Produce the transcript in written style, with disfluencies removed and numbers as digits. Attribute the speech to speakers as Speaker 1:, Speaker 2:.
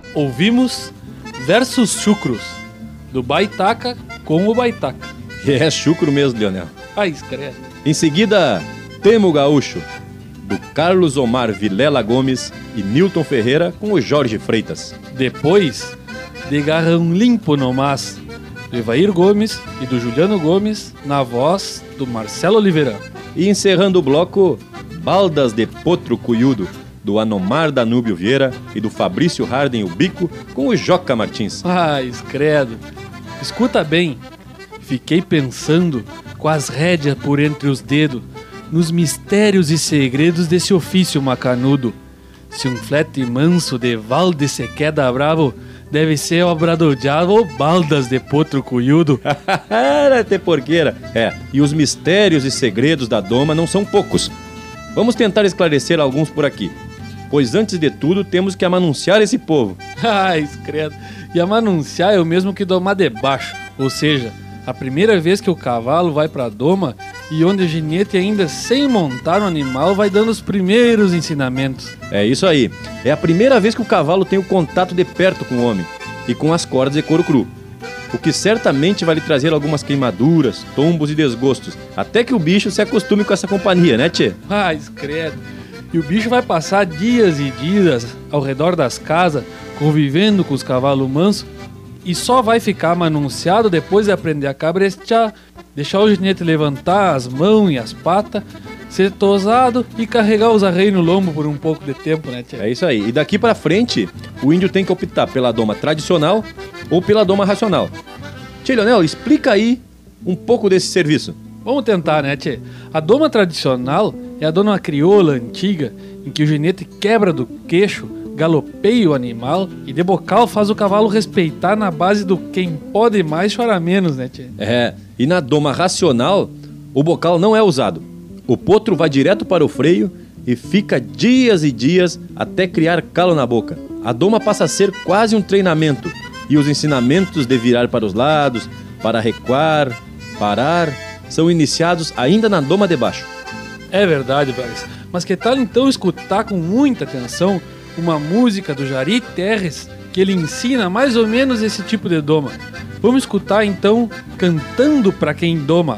Speaker 1: Ouvimos Versos Chucros, do Baitaca com o Baitaca.
Speaker 2: É chucro mesmo, Leonel.
Speaker 1: Ai, credo.
Speaker 2: Em seguida, Temo Gaúcho, do Carlos Omar Vilela Gomes e Nilton Ferreira com o Jorge Freitas.
Speaker 1: Depois, De Garrão Limpo no Mas, do Evair Gomes e do Juliano Gomes, na voz do Marcelo Oliveira.
Speaker 2: E encerrando o bloco, Baldas de Potro Cuyudo, do Anomar Danúbio Vieira e do Fabrício Harden o Bico com o Joca Martins.
Speaker 1: Ai, credo. Escuta bem. Fiquei pensando, com as rédeas por entre os dedos, nos mistérios e segredos desse ofício macanudo. Se um flete manso de Valde se queda bravo, deve ser obra do diabo ou Baldas de Potro Cuyudo.
Speaker 2: Era até porqueira. E os mistérios e segredos da doma não são poucos. Vamos tentar esclarecer alguns por aqui. Pois antes de tudo temos que amanunciar esse povo.
Speaker 1: Ai, credo. E amanunciar é o mesmo que domar de baixo. Ou seja, a primeira vez que o cavalo vai pra doma e onde o ginete ainda sem montar no animal vai dando os primeiros ensinamentos.
Speaker 2: É isso aí. É a primeira vez que o cavalo tem o contato de perto com o homem e com as cordas de couro cru. O que certamente vai lhe trazer algumas queimaduras, tombos e desgostos, até que o bicho se acostume com essa companhia, né, tchê?
Speaker 1: Ai, credo. E o bicho vai passar dias e dias ao redor das casas, convivendo com os cavalos mansos, e só vai ficar manunciado depois de aprender a cabrestear, deixar o ginete levantar as mãos e as patas, ser tosado e carregar os arreios no lombo por um pouco de tempo, né, tia?
Speaker 2: É isso aí. E daqui pra frente, o índio tem que optar pela doma tradicional ou pela doma racional. Tchê, Leonel, explica aí um pouco desse serviço.
Speaker 1: Vamos tentar, né, tchê? A doma tradicional é a doma crioula antiga, em que o ginete quebra do queixo, galopeia o animal e de bocal faz o cavalo respeitar na base do quem pode mais chora menos, né, tchê?
Speaker 2: E na doma racional, o bocal não é usado. O potro vai direto para o freio e fica dias e dias até criar calo na boca. A doma passa a ser quase um treinamento e os ensinamentos de virar para os lados, para recuar, parar, são iniciados ainda na doma de baixo.
Speaker 1: É verdade, Bragas. Mas que tal então escutar com muita atenção uma música do Jari Terres que ele ensina mais ou menos esse tipo de doma? Vamos escutar então Cantando Pra Quem Doma.